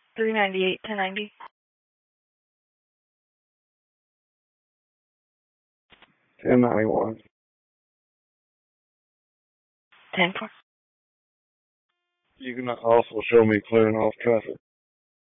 398 1090. 1091. 10-4. You can also show me clearing off traffic.